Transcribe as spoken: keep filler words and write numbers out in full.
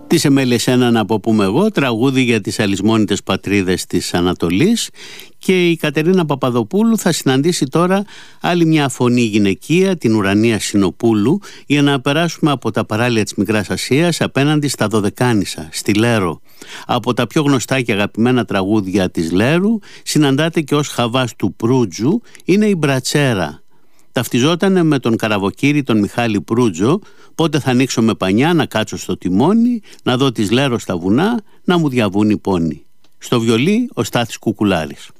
Της Εμέλειας ένα να αποπούμε εγώ, τραγούδι για τις αλυσμόνητες πατρίδες της Ανατολής, και η Κατερίνα Παπαδοπούλου θα συναντήσει τώρα άλλη μια φωνή γυναικεία, την Ουρανία Συνοπούλου, για να περάσουμε από τα παράλια της Μικράς Ασίας απέναντι στα Δωδεκάνησα, στη Λέρο. Από τα πιο γνωστά και αγαπημένα τραγούδια της Λέρου συναντάται και ως χαβάς του Προύτζου είναι η Μπρατσέρα. Ταυτιζότανε με τον καραβοκύρη τον Μιχάλη Προύτζο. Πότε θα ανοίξω με πανιά να κάτσω στο τιμόνι, να δω τις Λέρο στα βουνά, να μου διαβούν οι πόνοι. Στο βιολί ο Στάθης Κουκουλάρης.